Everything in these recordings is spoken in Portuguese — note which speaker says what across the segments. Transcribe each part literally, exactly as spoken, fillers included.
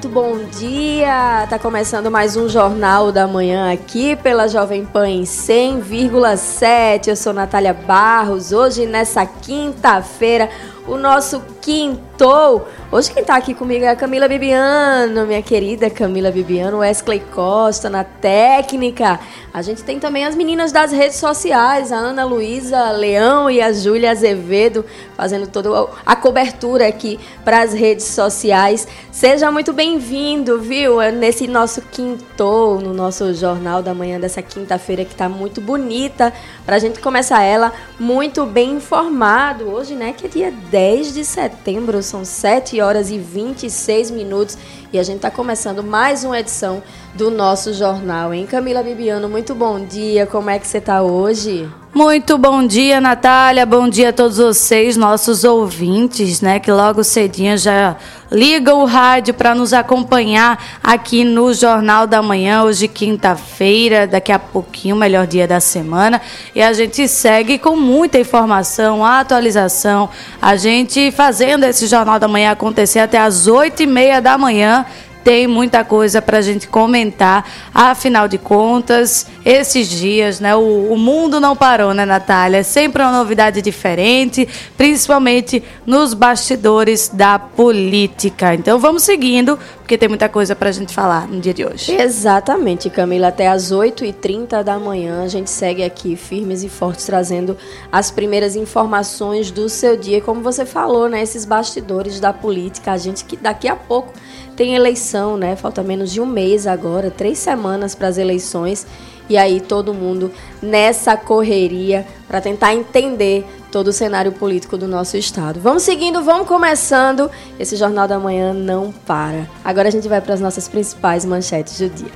Speaker 1: muito bom dia. Tá começando mais um Jornal da Manhã aqui pela Jovem Pan em cem vírgula sete. Eu sou Natália Barros. Hoje, nessa quinta-feira, o nosso quintou. Hoje quem tá aqui comigo é a Camila Bibiano, minha querida Camila Bibiano, Wesley Costa na técnica. A gente tem também as meninas das redes sociais, a Ana Luísa Leão e a Júlia Azevedo, fazendo toda a cobertura aqui para as redes sociais. Seja muito bem-vindo, viu? Nesse nosso quintou, no nosso Jornal da Manhã dessa quinta-feira, que tá muito bonita, pra gente começar ela muito bem informado. Hoje, né, que é dia dez de setembro, são sete horas e vinte e seis minutos e a gente tá começando mais uma edição do nosso jornal, hein? Camila Bibiano, muito bom dia, como é que você tá hoje?
Speaker 2: Muito bom dia, Natália, bom dia a todos vocês, nossos ouvintes, né, que logo cedinho já ligam o rádio para nos acompanhar aqui no Jornal da Manhã, hoje quinta-feira, daqui a pouquinho, o melhor dia da semana, e a gente segue com muita informação, atualização, a gente fazendo esse Jornal da Manhã acontecer até às oito e meia da manhã. Tem muita coisa para a gente comentar, afinal de contas, esses dias, né, o, o mundo não parou, né, Natália? É sempre uma novidade diferente, principalmente nos bastidores da política. Então vamos seguindo, porque tem muita coisa para a gente falar no dia de hoje.
Speaker 1: Exatamente, Camila, até às oito e trinta da manhã a gente segue aqui firmes e fortes, trazendo as primeiras informações do seu dia. Como você falou, né, esses bastidores da política, a gente que daqui a pouco tem eleição, né? Falta menos de um mês agora, três semanas para as eleições. E aí todo mundo nessa correria para tentar entender todo o cenário político do nosso estado. Vamos seguindo, vamos começando. Esse Jornal da Manhã não para. Agora a gente vai para as nossas principais manchetes do dia.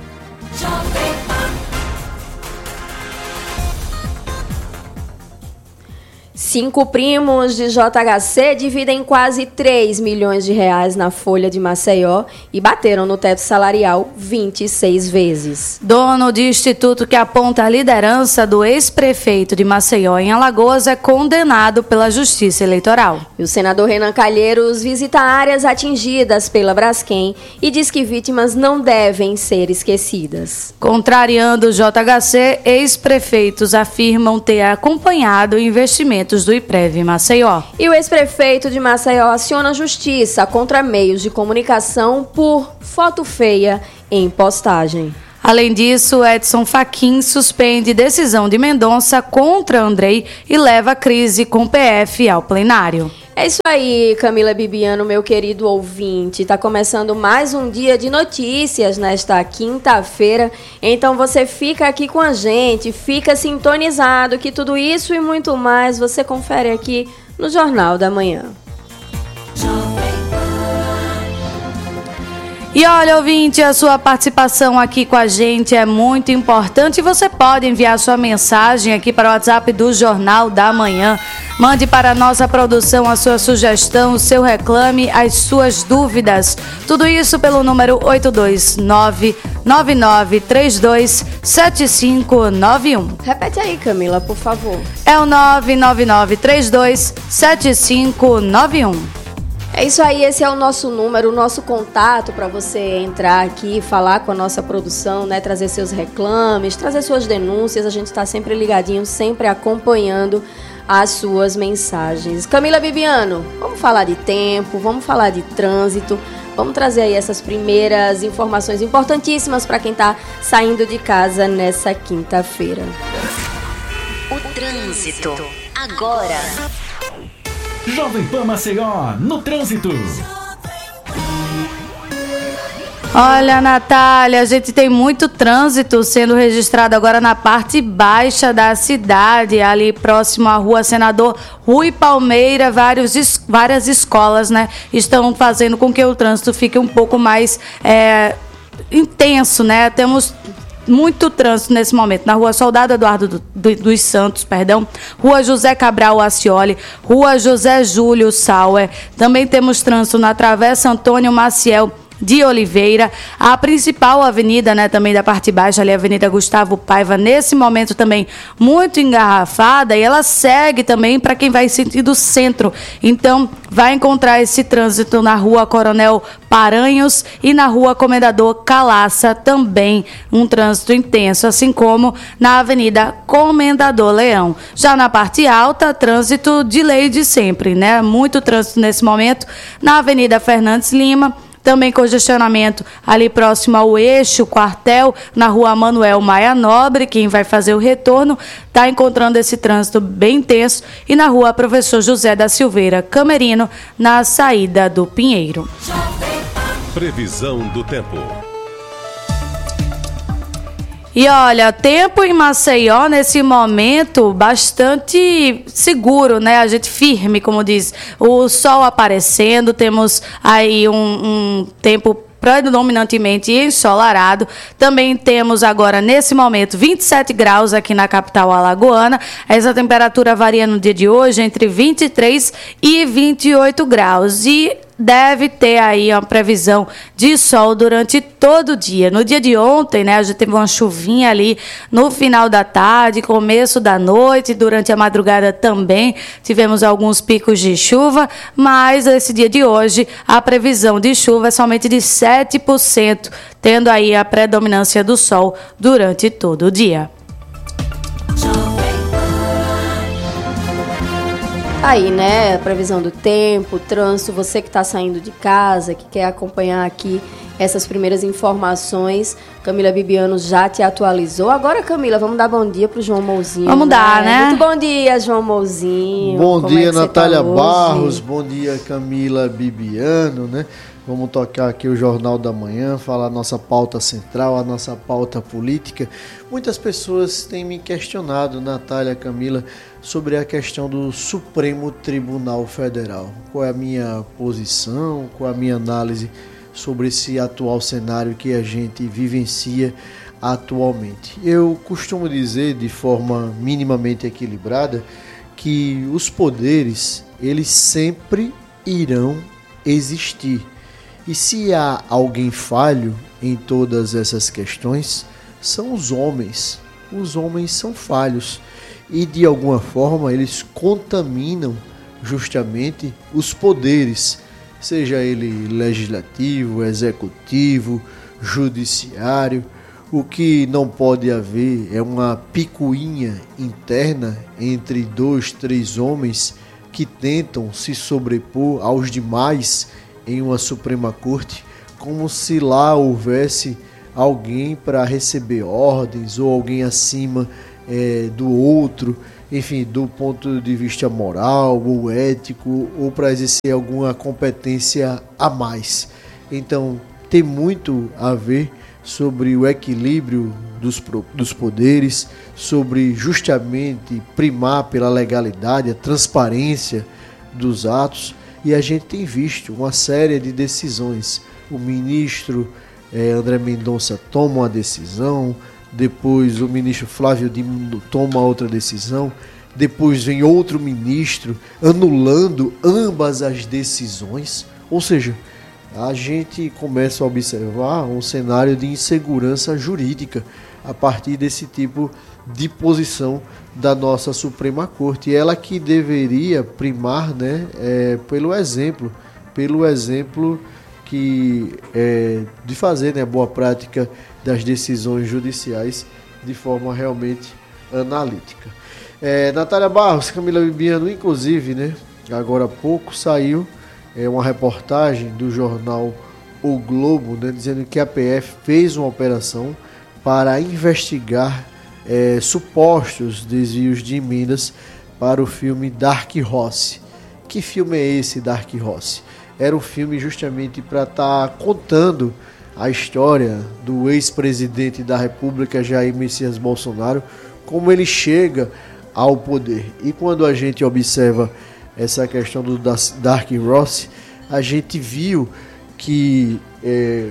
Speaker 1: Cinco primos de J H C dividem quase três milhões de reais na folha de Maceió e bateram no teto salarial vinte e seis vezes.
Speaker 2: Dono de instituto que aponta a liderança do ex-prefeito de Maceió em Alagoas é condenado pela Justiça Eleitoral.
Speaker 1: E o senador Renan Calheiros visita áreas atingidas pela Braskem e diz que vítimas não devem ser esquecidas.
Speaker 2: Contrariando o J H C, ex-prefeitos afirmam ter acompanhado investimentos do IPREV em Maceió.
Speaker 1: E o ex-prefeito de Maceió aciona a justiça contra meios de comunicação por foto feia em postagem.
Speaker 2: Além disso, Edson Fachin suspende decisão de Mendonça contra Andrei e leva a crise com o P F ao plenário.
Speaker 1: É isso aí, Camila Bibiano, meu querido ouvinte. Está começando mais um dia de notícias nesta quinta-feira. Então você fica aqui com a gente, fica sintonizado, que tudo isso e muito mais você confere aqui no Jornal da Manhã.
Speaker 2: E olha, ouvinte, a sua participação aqui com a gente é muito importante. Você pode enviar sua mensagem aqui para o WhatsApp do Jornal da Manhã. Mande para a nossa produção a sua sugestão, o seu reclame, as suas dúvidas. Tudo isso pelo número oito dois nove, nove nove três dois, sete cinco nove um.
Speaker 1: Repete aí, Camila, por favor.
Speaker 2: É o nove nove nove três dois, sete cinco nove um.
Speaker 1: É isso aí, esse é o nosso número, o nosso contato para você entrar aqui, falar com a nossa produção, né, trazer seus reclames, trazer suas denúncias. A gente está sempre ligadinho, sempre acompanhando as suas mensagens. Camila Bibiano, vamos falar de tempo, vamos falar de trânsito, vamos trazer aí essas primeiras informações importantíssimas para quem está saindo de casa nessa quinta-feira.
Speaker 3: O trânsito, agora.
Speaker 4: Jovem Pan Maceió, no trânsito.
Speaker 2: Olha, Natália, a gente tem muito trânsito sendo registrado agora na parte baixa da cidade, ali próximo à Rua Senador Rui Palmeira. Vários, várias escolas, né, estão fazendo com que o trânsito fique um pouco mais é, intenso, né? Temos muito trânsito nesse momento na Rua Soldado Eduardo do, do, dos Santos, perdão, Rua José Cabral Acioli, Rua José Júlio Sauer. Também temos trânsito na Travessa Antônio Maciel, de Oliveira, a principal avenida, né, também da parte baixa, ali a Avenida Gustavo Paiva, nesse momento também muito engarrafada, e ela segue também para quem vai sentido centro. Então, vai encontrar esse trânsito na Rua Coronel Paranhos e na Rua Comendador Calaça, também um trânsito intenso, assim como na Avenida Comendador Leão. Já na parte alta, trânsito de lei de sempre, né? Muito trânsito nesse momento na Avenida Fernandes Lima. Também congestionamento ali próximo ao eixo, quartel, na Rua Manuel Maia Nobre. Quem vai fazer o retorno está encontrando esse trânsito bem intenso. E na Rua Professor José da Silveira Camerino, na saída do Pinheiro.
Speaker 5: Previsão do tempo.
Speaker 2: E olha, tempo em Maceió nesse momento bastante seguro, né? A gente firme, como diz, o sol aparecendo, temos aí um, um tempo predominantemente ensolarado. Também temos agora, nesse momento, vinte e sete graus aqui na capital alagoana. Essa temperatura varia no dia de hoje entre vinte e três e vinte e oito graus. E deve ter aí uma previsão de sol durante todo o dia. No dia de ontem, né, a gente teve uma chuvinha ali no final da tarde, começo da noite, durante a madrugada também tivemos alguns picos de chuva, mas esse dia de hoje a previsão de chuva é somente de sete por cento, tendo aí a predominância do sol durante todo o dia.
Speaker 1: Aí, né, a previsão do tempo, trânsito, você que está saindo de casa, que quer acompanhar aqui essas primeiras informações, Camila Bibiano já te atualizou. Agora, Camila, vamos dar bom dia pro João Mouzinho.
Speaker 2: Vamos
Speaker 1: né?
Speaker 2: dar, né?
Speaker 1: Muito bom dia, João Mouzinho.
Speaker 6: Bom
Speaker 1: Como
Speaker 6: dia,
Speaker 1: é
Speaker 6: Natália
Speaker 1: tá
Speaker 6: Barros, bom dia, Camila Bibiano, né? Vamos tocar aqui o Jornal da Manhã, falar a nossa pauta central, a nossa pauta política. Muitas pessoas têm me questionado, Natália, Camila, sobre a questão do Supremo Tribunal Federal. Qual é a minha posição, qual é a minha análise sobre esse atual cenário que a gente vivencia atualmente. Eu costumo dizer, de forma minimamente equilibrada, que os poderes, eles sempre irão existir. E se há alguém falho em todas essas questões, são os homens. Os homens são falhos e, de alguma forma, eles contaminam justamente os poderes, seja ele legislativo, executivo, judiciário. O que não pode haver é uma picuinha interna entre dois, três homens que tentam se sobrepor aos demais em uma Suprema Corte, como se lá houvesse alguém para receber ordens ou alguém acima é, do outro, enfim, do ponto de vista moral ou ético, ou para exercer alguma competência a mais. Então, tem muito a ver sobre o equilíbrio dos, dos poderes, sobre justamente primar pela legalidade, a transparência dos atos. E a gente tem visto uma série de decisões. O ministro eh, André Mendonça toma uma decisão, depois o ministro Flávio Dino toma outra decisão, depois vem outro ministro anulando ambas as decisões. Ou seja, a gente começa a observar um cenário de insegurança jurídica a partir desse tipo de posição da nossa Suprema Corte. E ela que deveria primar, né, é, pelo exemplo, pelo exemplo que, é, de fazer, né, boa prática das decisões judiciais de forma realmente analítica. É, Natália Barros, Camila Bibiano, inclusive, né, agora há pouco saiu é, uma reportagem do jornal O Globo, né, dizendo que a P F fez uma operação para investigar É, supostos desvios de emendas para o filme Dark Horse. Que filme é esse, Dark Horse? Era um filme justamente para estar tá contando a história do ex-presidente da República, Jair Messias Bolsonaro, como ele chega ao poder. E quando a gente observa essa questão do Dark Horse, a gente viu que é,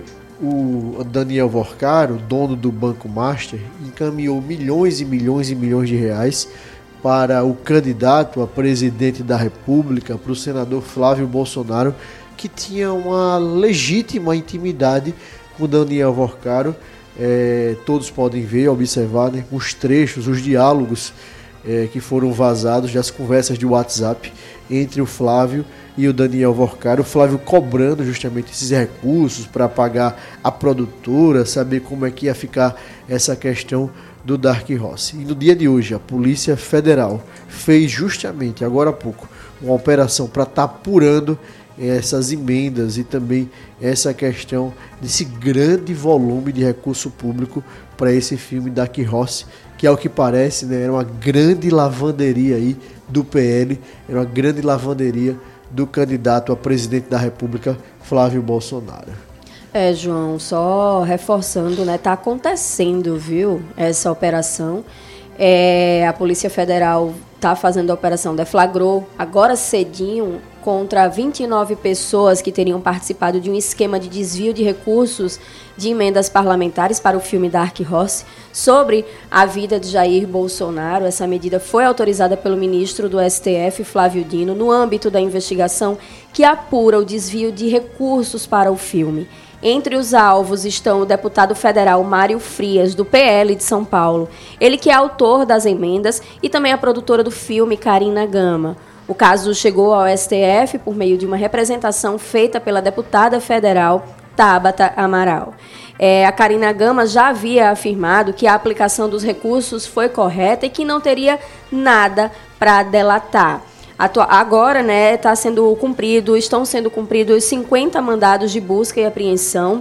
Speaker 6: o Daniel Vorcaro, dono do Banco Master, encaminhou milhões e milhões e milhões de reais para o candidato a presidente da República, para o senador Flávio Bolsonaro, que tinha uma legítima intimidade com Daniel Vorcaro. É, todos podem ver, observar, né, os trechos, os diálogos é, que foram vazados das conversas de WhatsApp entre o Flávio e o Daniel Vorcaro. O Flávio cobrando justamente esses recursos para pagar a produtora, saber como é que ia ficar essa questão do Dark Horse. E no dia de hoje, a Polícia Federal fez justamente, agora há pouco, uma operação para estar tá apurando essas emendas e também essa questão desse grande volume de recurso público para esse filme Dark Horse, que ao que parece, né, era uma grande lavanderia aí do P L, era uma grande lavanderia do candidato a presidente da República, Flávio Bolsonaro.
Speaker 1: É, João, só reforçando, né, tá acontecendo, viu, essa operação. É, a Polícia Federal está fazendo a operação, deflagrou agora cedinho contra vinte e nove pessoas que teriam participado de um esquema de desvio de recursos de emendas parlamentares para o filme Dark Horse sobre a vida de Jair Bolsonaro. Essa medida foi autorizada pelo ministro do S T F, Flávio Dino, no âmbito da investigação que apura o desvio de recursos para o filme. Entre os alvos estão o deputado federal Mário Frias, do P L de São Paulo, ele que é autor das emendas, e também a produtora do filme, Karina Gama. O caso chegou ao S T F por meio de uma representação feita pela deputada federal Tabata Amaral. É, a Karina Gama já havia afirmado que a aplicação dos recursos foi correta e que não teria nada para delatar. Agora, né, tá sendo cumprido, estão sendo cumpridos cinquenta mandados de busca e apreensão.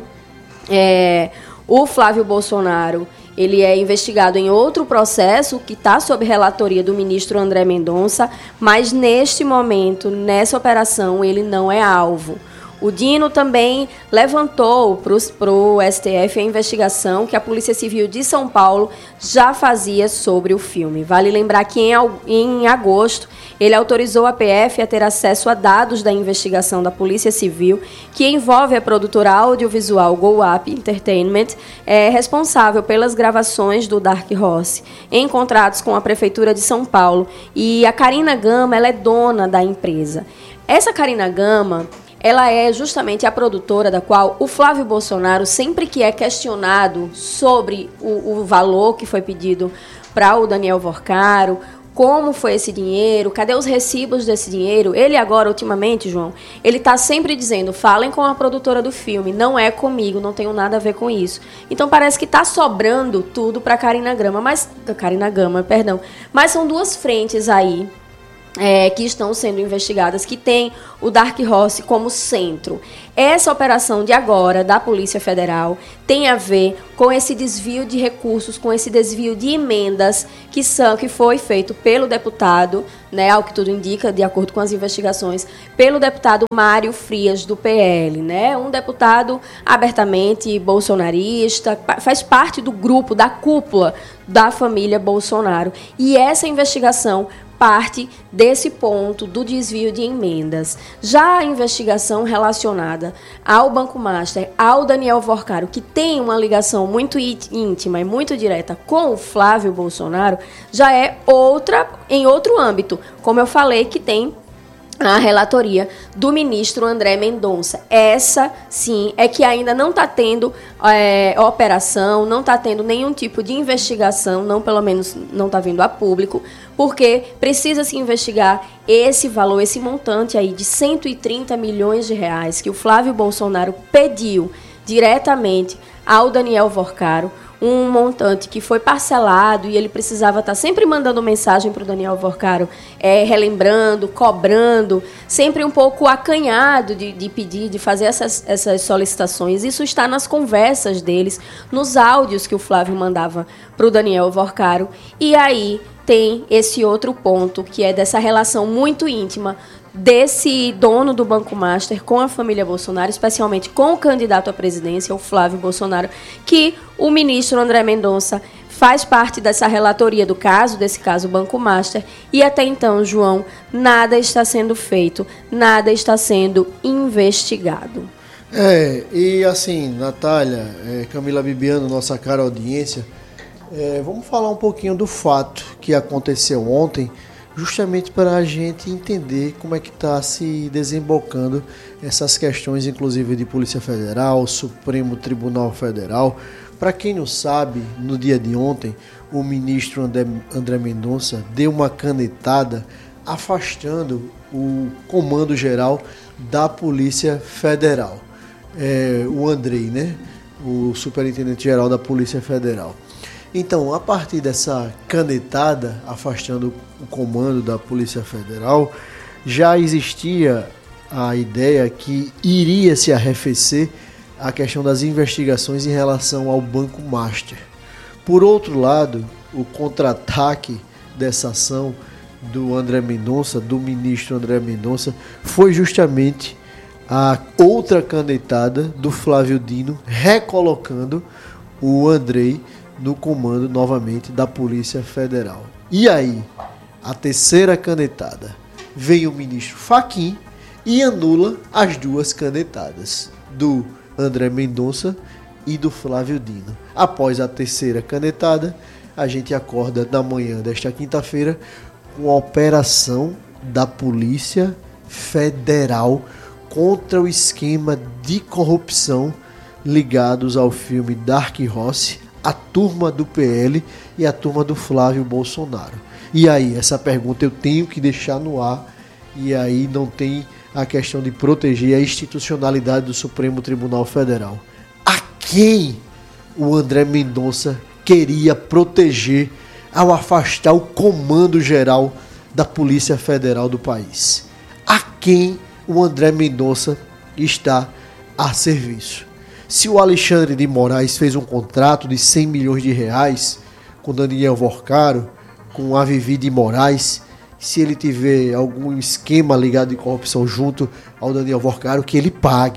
Speaker 1: É, o Flávio Bolsonaro, ele é investigado em outro processo que está sob relatoria do ministro André Mendonça, mas neste momento, nessa operação, ele não é alvo. O Dino também levantou para o S T F a investigação que a Polícia Civil de São Paulo já fazia sobre o filme. Vale lembrar que em, em agosto ele autorizou a P F a ter acesso a dados da investigação da Polícia Civil que envolve a produtora audiovisual Go Up Entertainment, é, responsável pelas gravações do Dark Horse, em contratos com a Prefeitura de São Paulo. E a Karina Gama, ela é dona da empresa. Essa Karina Gama, ela é justamente a produtora da qual o Flávio Bolsonaro, sempre que é questionado sobre o, o valor que foi pedido para o Daniel Vorcaro, como foi esse dinheiro, cadê os recibos desse dinheiro, ele agora, ultimamente, João, ele está sempre dizendo, falem com a produtora do filme, não é comigo, não tenho nada a ver com isso. Então parece que está sobrando tudo para Karina Gama, mas Karina Gama, perdão, mas são duas frentes aí, É, que estão sendo investigadas, que tem o Dark Horse como centro. Essa operação de agora da Polícia Federal tem a ver com esse desvio de recursos, com esse desvio de emendas que, são, que foi feito pelo deputado, né, ao que tudo indica, de acordo com as investigações, pelo deputado Mário Frias, do P L, né, um deputado abertamente bolsonarista, faz parte do grupo, da cúpula da família Bolsonaro. E essa investigação parte desse ponto do desvio de emendas. Já a investigação relacionada ao Banco Master, ao Daniel Vorcaro, que tem uma ligação muito íntima e muito direta com o Flávio Bolsonaro, já é outra, em outro âmbito, como eu falei, que tem a relatoria do ministro André Mendonça. Essa, sim, é que ainda não está tendo é, operação, não está tendo nenhum tipo de investigação, não, pelo menos não está vindo a público, porque precisa se investigar esse valor, esse montante aí de cento e trinta milhões de reais que o Flávio Bolsonaro pediu diretamente ao Daniel Vorcaro, um montante que foi parcelado e ele precisava estar sempre mandando mensagem para o Daniel Vorcaro, é, relembrando, cobrando, sempre um pouco acanhado de, de pedir, de fazer essas, essas solicitações. Isso está nas conversas deles, nos áudios que o Flávio mandava para o Daniel Vorcaro. E aí tem esse outro ponto, que é dessa relação muito íntima desse dono do Banco Master com a família Bolsonaro, especialmente com o candidato à presidência, o Flávio Bolsonaro, que o ministro André Mendonça faz parte dessa relatoria do caso, desse caso Banco Master, e até então, João, nada está sendo feito, nada está sendo investigado.
Speaker 6: É, e assim, Natália, é, Camila Bibiano, nossa cara audiência, é, vamos falar um pouquinho do fato que aconteceu ontem justamente para a gente entender como é que está se desembocando essas questões, inclusive de Polícia Federal, Supremo Tribunal Federal. Para quem não sabe, no dia de ontem, o ministro André, André Mendonça deu uma canetada afastando o comando geral da Polícia Federal. É, o Andrei, né? O superintendente geral da Polícia Federal. Então, a partir dessa canetada, afastando o comando da Polícia Federal, já existia a ideia que iria se arrefecer a questão das investigações em relação ao Banco Master. Por outro lado, o contra-ataque dessa ação do André Mendonça, do ministro André Mendonça, foi justamente a outra canetada do Flávio Dino, recolocando o Andrei no comando novamente da Polícia Federal. E aí, a terceira canetada, vem o ministro Fachin e anula as duas canetadas do André Mendonça e do Flávio Dino. Após a terceira canetada, a gente acorda na manhã desta quinta-feira com a operação da Polícia Federal contra o esquema de corrupção ligados ao filme Dark Horse, a turma do P L e a turma do Flávio Bolsonaro. E aí, essa pergunta eu tenho que deixar no ar, e aí não tem a questão de proteger a institucionalidade do Supremo Tribunal Federal. A quem o André Mendonça queria proteger ao afastar o comando geral da Polícia Federal do país? A quem o André Mendonça está a serviço? Se o Alexandre de Moraes fez um contrato de cem milhões de reais com Daniel Worcaro, com a Vivi de Moraes, se ele tiver algum esquema ligado de corrupção junto ao Daniel Worcaro, que ele pague.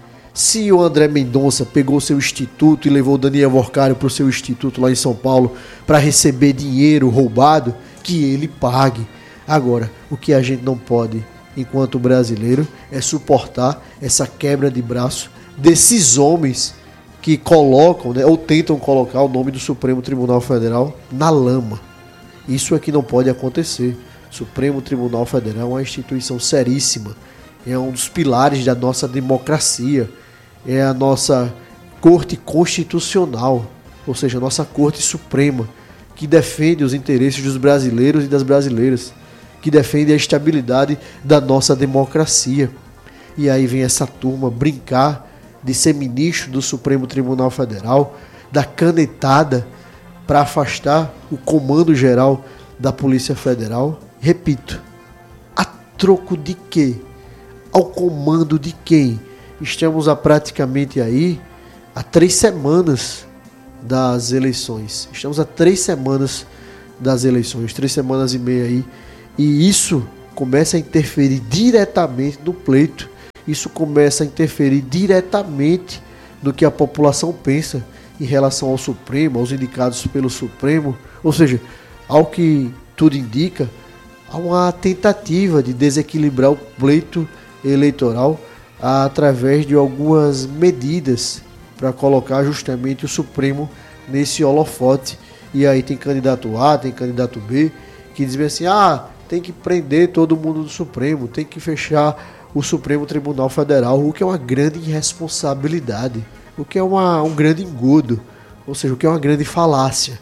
Speaker 6: Se o André Mendonça pegou seu instituto e levou o Daniel Worcaro para o seu instituto lá em São Paulo para receber dinheiro roubado, que ele pague. Agora, o que a gente não pode, enquanto brasileiro, é suportar essa quebra de braço desses homens que colocam, né, ou tentam colocar o nome do Supremo Tribunal Federal na lama. Isso aqui não pode acontecer. O Supremo Tribunal Federal é uma instituição seríssima, é um dos pilares da nossa democracia, é a nossa Corte Constitucional, ou seja, a nossa Corte Suprema, que defende os interesses dos brasileiros e das brasileiras, que defende a estabilidade da nossa democracia. E aí vem essa turma brincar de ser ministro do Supremo Tribunal Federal, da canetada para afastar o comando geral da Polícia Federal. Repito, a troco de quê? Ao comando de quem? Estamos há praticamente aí há três semanas das eleições. Estamos há três semanas das eleições, três semanas e meia aí. E isso começa a interferir diretamente no pleito. Isso começa a interferir diretamente no que a população pensa em relação ao Supremo, aos indicados pelo Supremo. Ou seja, ao que tudo indica, há uma tentativa de desequilibrar o pleito eleitoral através de algumas medidas para colocar justamente o Supremo nesse holofote. E aí tem candidato A, tem candidato B, que dizem assim, ah, tem que prender todo mundo do Supremo, tem que fechar o Supremo Tribunal Federal, o que é uma grande irresponsabilidade, o que é uma, um grande engodo, ou seja, o que é uma grande falácia.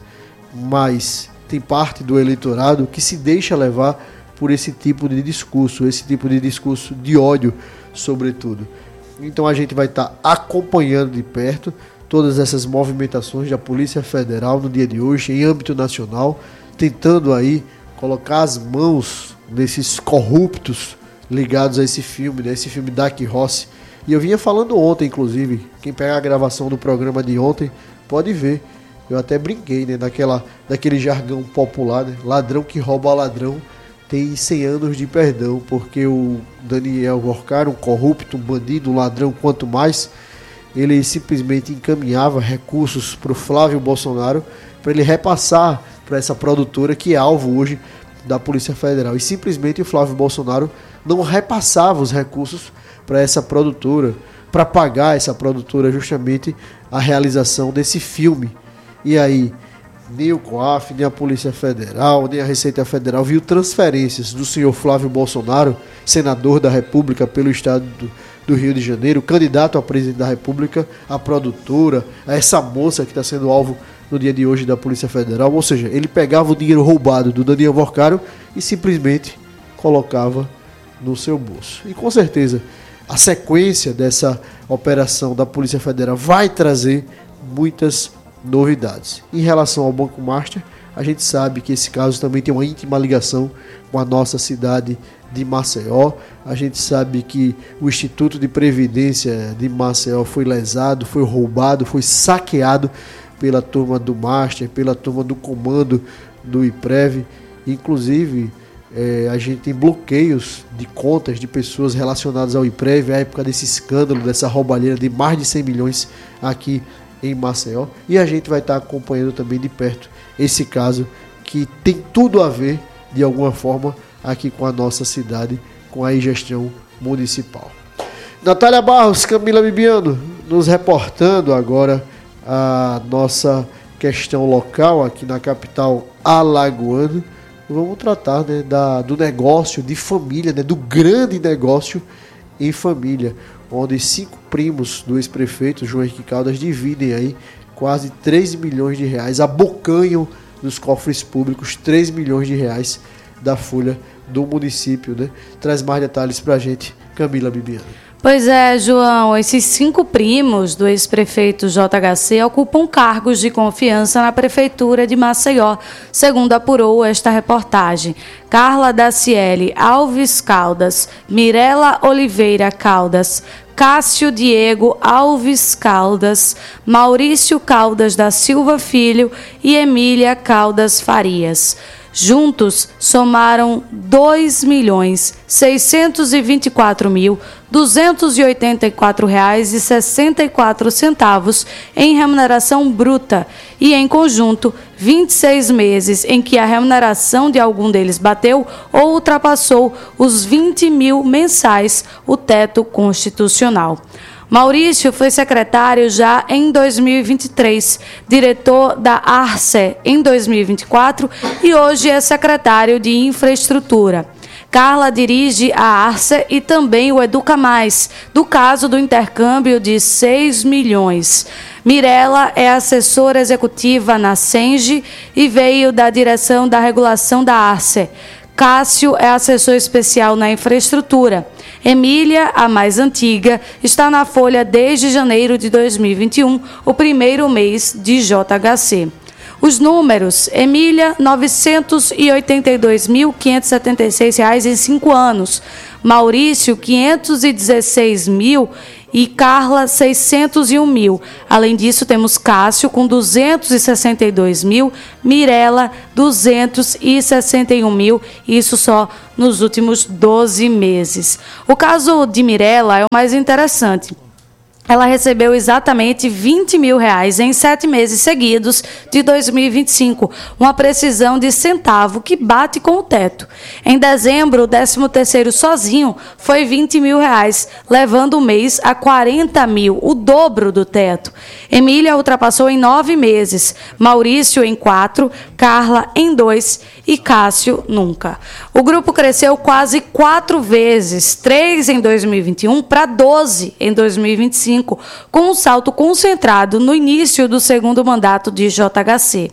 Speaker 6: Mas tem parte do eleitorado que se deixa levar por esse tipo de discurso, esse tipo de discurso de ódio, sobretudo. Então a gente vai estar acompanhando de perto todas essas movimentações da Polícia Federal no dia de hoje, em âmbito nacional, tentando aí colocar as mãos nesses corruptos ligados a esse filme, né? Esse filme Dark Horse. E eu vinha falando ontem, inclusive, quem pegar a gravação do programa de ontem pode ver. Eu até brinquei, né? Daquela, daquele jargão popular, né? Ladrão que rouba ladrão tem cem anos de perdão, porque o Daniel Worcaro, um corrupto, um bandido, um ladrão, quanto mais, ele simplesmente encaminhava recursos para o Flávio Bolsonaro para ele repassar para essa produtora que é alvo hoje da Polícia Federal. E simplesmente o Flávio Bolsonaro não repassava os recursos para essa produtora, para pagar essa produtora justamente a realização desse filme. E aí, nem o COAF, nem a Polícia Federal, nem a Receita Federal viu transferências do senhor Flávio Bolsonaro, senador da República pelo estado do, do Rio de Janeiro, candidato a presidente da República, a produtora, a essa moça que está sendo alvo no dia de hoje da Polícia Federal. Ou seja, ele pegava o dinheiro roubado do Daniel Vorcaro e simplesmente colocava no seu bolso. E com certeza a sequência dessa operação da Polícia Federal vai trazer muitas novidades. Em relação ao Banco Master, a gente sabe que esse caso também tem uma íntima ligação com a nossa cidade de Maceió. A gente sabe que o Instituto de Previdência de Maceió foi lesado, foi roubado, foi saqueado pela turma do Master, pela turma do comando do IPREV. Inclusive, É, a gente tem bloqueios de contas de pessoas relacionadas ao IPREV, à época desse escândalo, dessa roubalheira de mais de cem milhões aqui em Maceió. E a gente vai estar acompanhando também de perto esse caso que tem tudo a ver, de alguma forma, aqui com a nossa cidade, com a gestão municipal. Natália Barros, Camila Bibiano, nos reportando agora a nossa questão local aqui na capital alagoana. Vamos tratar, né, da, do negócio de família, né, do grande negócio em família, onde cinco primos do ex-prefeito João Henrique Caldas dividem aí quase três milhões de reais, abocanham dos cofres públicos três milhões de reais da folha do município, né? Traz mais detalhes pra gente, Camila Bibiano.
Speaker 2: Pois é, João, esses cinco primos do ex-prefeito J H C ocupam cargos de confiança na Prefeitura de Maceió, segundo apurou esta reportagem. Carla Daciele Alves Caldas, Mirela Oliveira Caldas, Cássio Diego Alves Caldas, Maurício Caldas da Silva Filho e Emília Caldas Farias. Juntos, somaram dois milhões seiscentos e vinte e quatro mil duzentos e oitenta e quatro reais e sessenta e quatro centavos em remuneração bruta e, em conjunto, vinte e seis meses em que a remuneração de algum deles bateu ou ultrapassou os vinte mil mensais, o teto constitucional. Maurício foi secretário já em dois mil e vinte e três, diretor da Arce em dois mil e vinte e quatro e hoje é secretário de Infraestrutura. Carla dirige a Arce e também o Educa Mais, do caso do intercâmbio de seis milhões. Mirela é assessora executiva na Senge e veio da direção da regulação da Arce. Cássio é assessor especial na infraestrutura. Emília, a mais antiga, está na Folha desde janeiro de dois mil e vinte e um, o primeiro mês de J H C. Os números: Emília, novecentos e oitenta e dois mil, quinhentos e setenta e seis reais em cinco anos. Maurício, quinhentos e dezesseis mil e Carla, seiscentos e um mil. Além disso, temos Cássio com duzentos e sessenta e dois mil, Mirela, duzentos e sessenta e um mil, isso só nos últimos doze meses. O caso de Mirela é o mais interessante. Ela recebeu exatamente vinte mil reais em sete meses seguidos de dois mil e vinte e cinco, uma precisão de centavo que bate com o teto. Em dezembro, o décimo terceiro sozinho foi vinte mil reais, levando o mês a quarenta mil, o dobro do teto. Emília ultrapassou em nove meses, Maurício em quatro, Carla em dois e Cássio nunca. O grupo cresceu quase quatro vezes, três em dois mil e vinte e um para doze em dois mil e vinte e cinco. Com um salto concentrado no início do segundo mandato de J H C.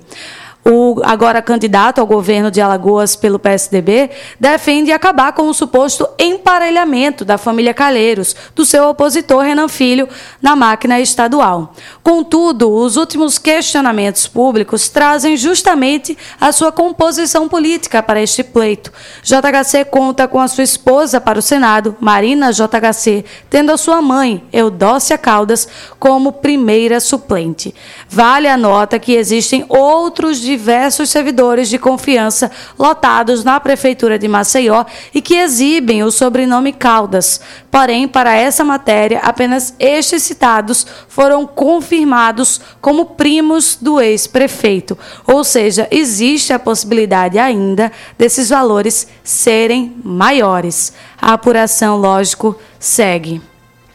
Speaker 2: O agora candidato ao governo de Alagoas pelo P S D B defende acabar com o suposto emparelhamento da família Calheiros, do seu opositor Renan Filho, na máquina estadual. Contudo, os últimos questionamentos públicos trazem justamente a sua composição política para este pleito. J H C conta com a sua esposa para o Senado, Marina J H C, tendo a sua mãe, Eudócia Caldas, como primeira suplente. Vale a nota que existem outros diversos servidores de confiança lotados na Prefeitura de Maceió e que exibem o sobrenome Caldas. Porém, para essa matéria, apenas estes citados foram confirmados como primos do ex-prefeito. Ou seja, existe a possibilidade ainda desses valores serem maiores. A apuração, lógico, segue.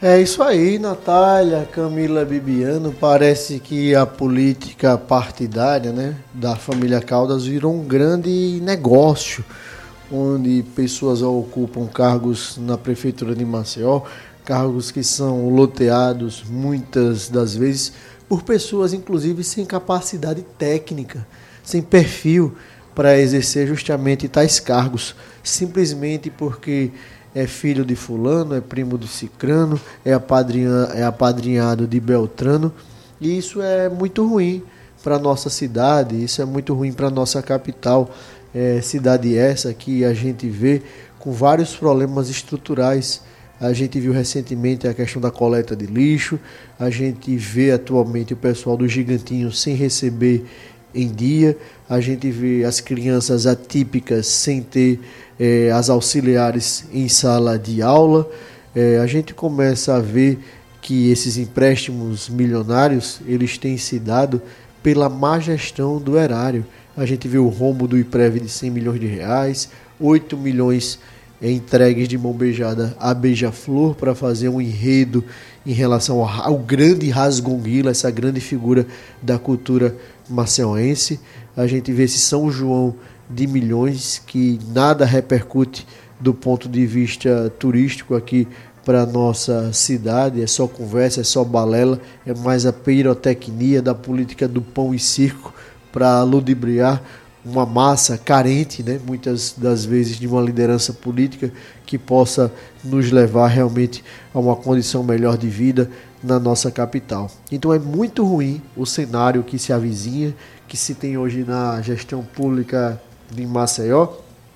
Speaker 6: É isso aí, Natália, Camila, Bibiano. Parece que a política partidária, né, da família Caldas virou um grande negócio, onde pessoas ocupam cargos na prefeitura de Maceió, cargos que são loteados muitas das vezes por pessoas, inclusive, sem capacidade técnica, sem perfil para exercer justamente tais cargos, simplesmente porque é filho de fulano, é primo de cicrano, é, apadrinha, é apadrinhado de Beltrano, e isso é muito ruim para a nossa cidade, isso é muito ruim para a nossa capital, é, cidade essa que a gente vê com vários problemas estruturais. A gente viu recentemente a questão da coleta de lixo, a gente vê atualmente o pessoal do Gigantinho sem receber em dia, a gente vê as crianças atípicas sem ter eh, as auxiliares em sala de aula, eh, a gente começa a ver que esses empréstimos milionários eles têm se dado pela má gestão do erário. A gente vê o rombo do IPREV de cem milhões de reais, oito milhões entregues de mão beijada a Beija-Flor para fazer um enredo em relação ao, ao grande Rasgonguila, essa grande figura da cultura maceoense. A gente vê esse São João de milhões que nada repercute do ponto de vista turístico aqui para a nossa cidade, é só conversa, é só balela, é mais a pirotecnia da política do pão e circo para ludibriar uma massa carente, né, muitas das vezes de uma liderança política que possa nos levar realmente a uma condição melhor de vida na nossa capital. Então é muito ruim o cenário que se avizinha, que se tem hoje na gestão pública de Maceió.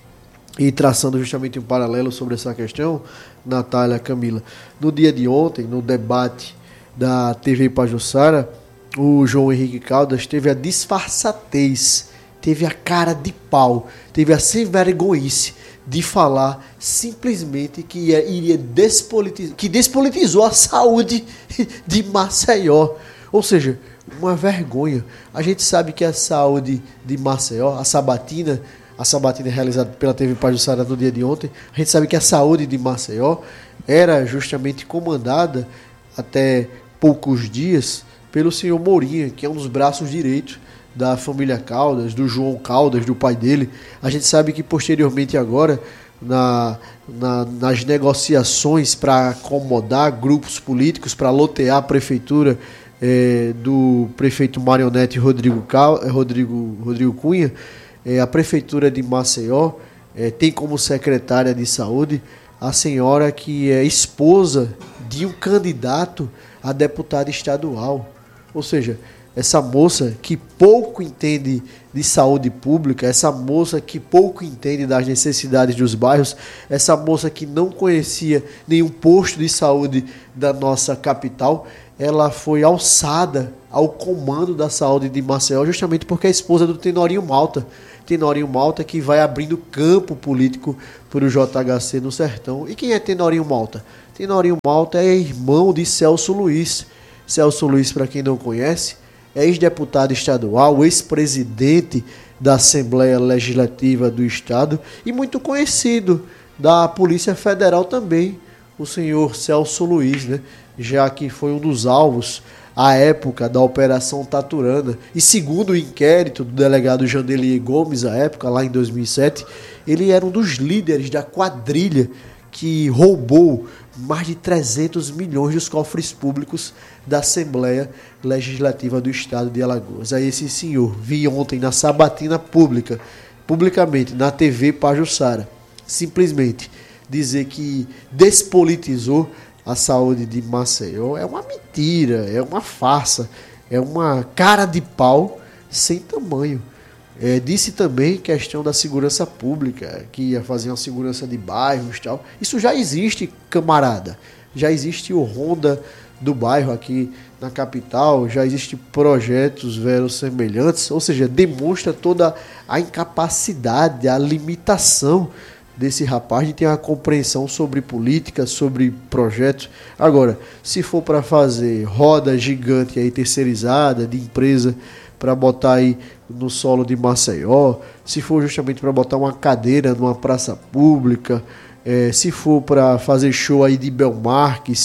Speaker 6: E traçando justamente um paralelo sobre essa questão, Natália, Camila, no dia de ontem, no debate da T V Pajuçara, o João Henrique Caldas teve a disfarçatez, teve a cara de pau, teve a sem vergonhice de falar simplesmente que iria despolitizar, que despolitizou a saúde de Maceió. Ou seja, uma vergonha. A gente sabe que a saúde de Maceió, a sabatina, a sabatina realizada pela T V Pajuçara no dia de ontem, a gente sabe que a saúde de Maceió era justamente comandada até poucos dias pelo senhor Mourinha, que é um dos braços direitos da família Caldas, do João Caldas, do pai dele. A gente sabe que posteriormente agora, na, na, nas negociações para acomodar grupos políticos, para lotear a prefeitura é, do prefeito marionete Rodrigo, Cal, Rodrigo, Rodrigo Cunha, é, a prefeitura de Maceió é, tem como secretária de saúde a senhora que é esposa de um candidato a deputada estadual. Ou seja, essa moça que pouco entende de saúde pública, essa moça que pouco entende das necessidades dos bairros, essa moça que não conhecia nenhum posto de saúde da nossa capital, ela foi alçada ao comando da saúde de Maceió justamente porque é esposa do Tenorinho Malta. Tenorinho Malta que vai abrindo campo político para o J H C no Sertão. E quem é Tenorinho Malta? Tenorinho Malta é irmão de Celso Luiz. Celso Luiz, para quem não conhece, é ex-deputado estadual, ex-presidente da Assembleia Legislativa do Estado e muito conhecido da Polícia Federal também, o senhor Celso Luiz, né? Já que foi um dos alvos à época da Operação Taturana. E segundo o inquérito do delegado Jandelier Gomes, à época, lá em dois mil e sete, ele era um dos líderes da quadrilha que roubou mais de trezentos milhões dos cofres públicos da Assembleia Legislativa do Estado de Alagoas. Aí esse senhor vi ontem na sabatina pública, publicamente, na T V Pajuçara, simplesmente dizer que despolitizou a saúde de Maceió é uma mentira, é uma farsa, é uma cara de pau sem tamanho. É, disse também questão da segurança pública, que ia fazer uma segurança de bairros e tal. Isso já existe, camarada. Já existe o Ronda do bairro aqui na capital, já existem projetos verossemelhantes, ou seja, demonstra toda a incapacidade, a limitação desse rapaz de ter uma compreensão sobre política, sobre projetos. Agora, se for para fazer roda gigante aí terceirizada de empresa para botar aí no solo de Maceió, se for justamente para botar uma cadeira numa praça pública, é, se for para fazer show aí de Belmarques,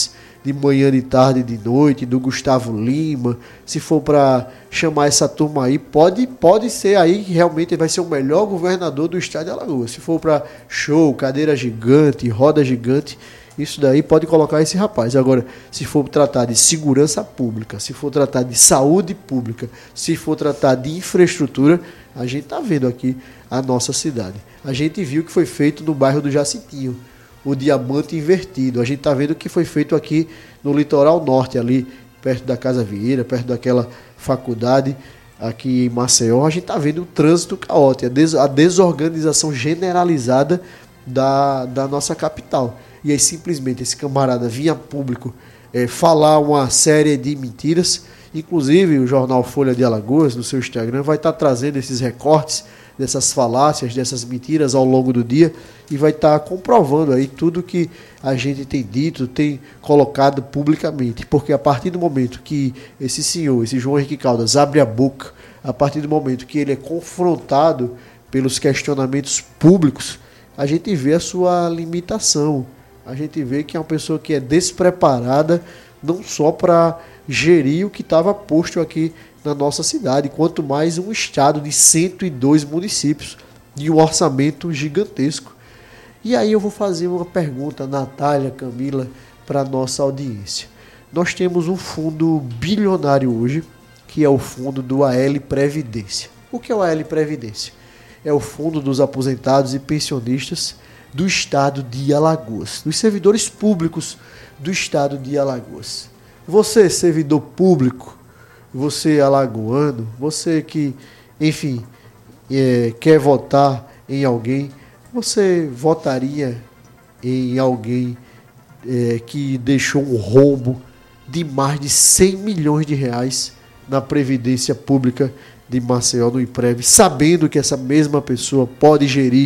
Speaker 6: de manhã, de tarde, de noite, do Gustavo Lima, se for para chamar essa turma aí, pode, pode ser aí que realmente vai ser o melhor governador do estado de Alagoas. Se for para show, cadeira gigante, roda gigante, isso daí pode colocar esse rapaz. Agora, se for tratar de segurança pública, se for tratar de saúde pública, se for tratar de infraestrutura, a gente está vendo aqui a nossa cidade. A gente viu o que foi feito no bairro do Jacitinho, o diamante invertido. A gente está vendo o que foi feito aqui no litoral norte, ali perto da Casa Vieira, perto daquela faculdade aqui em Maceió. A gente está vendo o trânsito caótico, a, des- a desorganização generalizada da, da nossa capital. E aí simplesmente esse camarada vinha público é, falar uma série de mentiras. Inclusive o jornal Folha de Alagoas, no seu Instagram, vai estar tá trazendo esses recortes dessas falácias, dessas mentiras ao longo do dia e vai estar tá comprovando aí tudo que a gente tem dito, tem colocado publicamente. Porque a partir do momento que esse senhor, esse João Henrique Caldas, abre a boca, a partir do momento que ele é confrontado pelos questionamentos públicos, a gente vê a sua limitação. A gente vê que é uma pessoa que é despreparada não só para gerir o que estava posto aqui na nossa cidade, quanto mais um estado de cento e dois municípios e um orçamento gigantesco. E aí eu vou fazer uma pergunta, Natália, Camila, para a nossa audiência. Nós temos um fundo bilionário hoje, que é o fundo do A L Previdência. O que é o A L Previdência? É o fundo dos aposentados e pensionistas do estado de Alagoas, dos servidores públicos do estado de Alagoas. Você, servidor público, você alagoano, você que, enfim, é, quer votar em alguém, você votaria em alguém é, que deixou um rombo de mais de cem milhões de reais na Previdência Pública de Maceió, no IPREV, sabendo que essa mesma pessoa pode gerir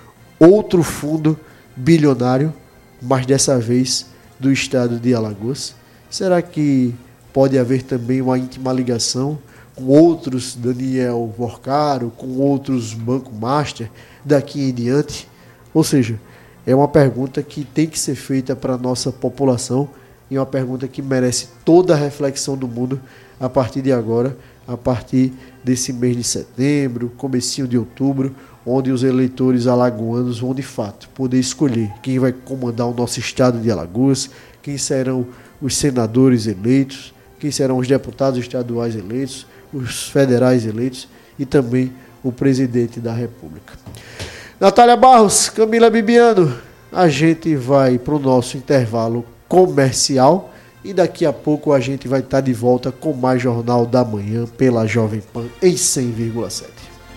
Speaker 6: outro fundo bilionário, mas dessa vez do estado de Alagoas? Será que pode haver também uma íntima ligação com outros Daniel Vorcaro, com outros Banco Master daqui em diante? Ou seja, é uma pergunta que tem que ser feita para a nossa população e uma pergunta que merece toda a reflexão do mundo a partir de agora, a partir desse mês de setembro, comecinho de outubro, onde os eleitores alagoanos vão de fato poder escolher quem vai comandar o nosso estado de Alagoas, quem serão os senadores eleitos, quem serão os deputados estaduais eleitos, os federais eleitos e também o presidente da República. Natália Barros, Camila Bibiano, a gente vai para o nosso intervalo comercial e daqui a pouco a gente vai estar de volta com mais Jornal da Manhã pela Jovem Pan em cem vírgula sete.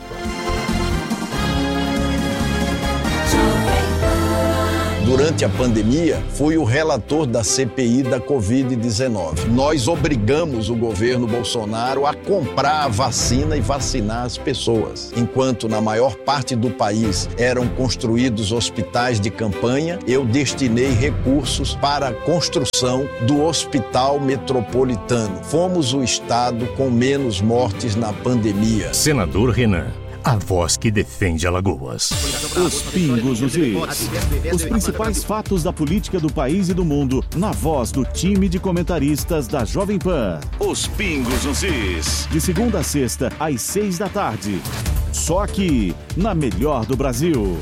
Speaker 7: Durante a pandemia, fui o relator da C P I da covid dezenove. Nós obrigamos o governo Bolsonaro a comprar a vacina e vacinar as pessoas. Enquanto na maior parte do país eram construídos hospitais de campanha, eu destinei recursos para a construção do Hospital Metropolitano. Fomos o estado com menos mortes na pandemia.
Speaker 8: Senador Renan, a voz que defende Alagoas.
Speaker 9: Os pingos nos is. Os principais fatos da política do país e do mundo, na voz do time de comentaristas da Jovem Pan. Os pingos nos is. De segunda a sexta, às seis da tarde. Só aqui, na melhor do Brasil.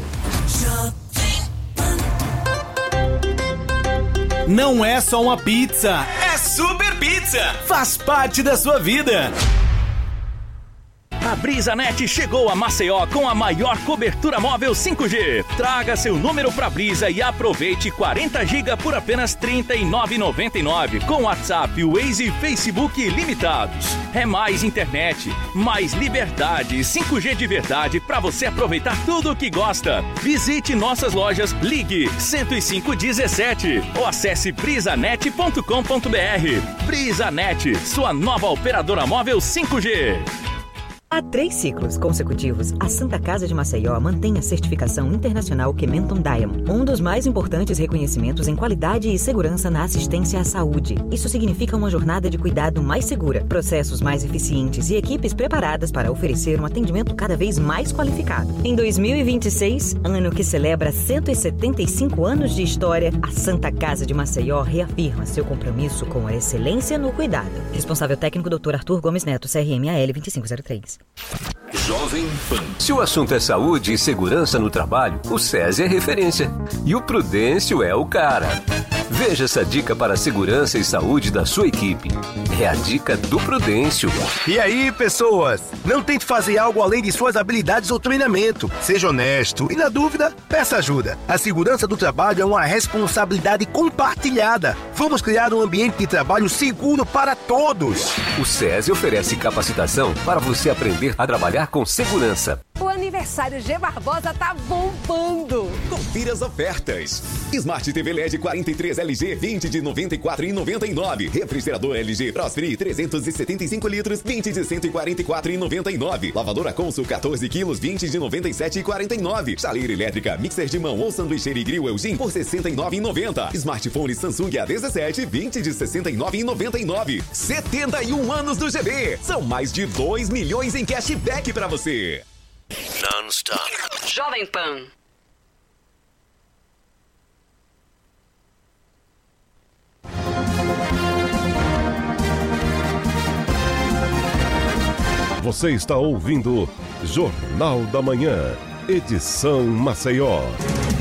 Speaker 10: Não é só uma pizza, é Super Pizza. Faz parte da sua vida. A BrisaNet chegou a Maceió com a maior cobertura móvel cinco G. Traga seu número pra Brisa e aproveite quarenta gigas por apenas trinta e nove reais e noventa e nove centavos, com WhatsApp, Waze e Facebook ilimitados. É mais internet, mais liberdade e cinco G de verdade pra você aproveitar tudo o que gosta. Visite nossas lojas, ligue cento e cinco dezessete ou acesse brisanet ponto com ponto br. BrisaNet, sua nova operadora móvel cinco G.
Speaker 11: Há três ciclos consecutivos, a Santa Casa de Maceió mantém a certificação internacional Kementon Diamond, um dos mais importantes reconhecimentos em qualidade e segurança na assistência à saúde. Isso significa uma jornada de cuidado mais segura, processos mais eficientes e equipes preparadas para oferecer um atendimento cada vez mais qualificado. Em dois mil e vinte e seis, ano que celebra cento e setenta e cinco anos de história, a Santa Casa de Maceió reafirma seu compromisso com a excelência no cuidado. Responsável técnico doutor Arthur Gomes Neto, C R M A L vinte e cinco zero três.
Speaker 12: Jovem Pan. Se o assunto é saúde e segurança no trabalho, o SESI é referência. E o Prudêncio é o cara. Veja essa dica para a segurança e saúde da sua equipe. É a dica do Prudêncio.
Speaker 13: E aí, pessoas? Não tente fazer algo além de suas habilidades ou treinamento. Seja honesto e, na dúvida, peça ajuda. A segurança do trabalho é uma responsabilidade compartilhada. Vamos criar um ambiente de trabalho seguro para todos.
Speaker 12: O SESI oferece capacitação para você aprender a trabalhar com segurança.
Speaker 14: O aniversário G Barbosa tá bombando.
Speaker 15: Confira as ofertas. Smart T V L E D quarenta e três L G vinte de noventa e quatro reais e noventa e nove centavos. Refrigerador L G Prosper trezentos e setenta e cinco litros vinte de cento e quarenta e quatro reais e noventa e nove centavos. Lavadora Consul quatorze quilos vinte de noventa e sete reais e quarenta e nove centavos. Chaleira elétrica Mixer de mão ou sanduicheira e grill Elgin por sessenta e nove reais e noventa centavos. Smartphone Samsung A dezessete vinte de sessenta e nove reais e noventa e nove centavos. setenta e um anos do G B. São mais de dois milhões em cashback pra você.
Speaker 3: Non-stop. Jovem Pan.
Speaker 5: Você está ouvindo Jornal da Manhã, edição Maceió.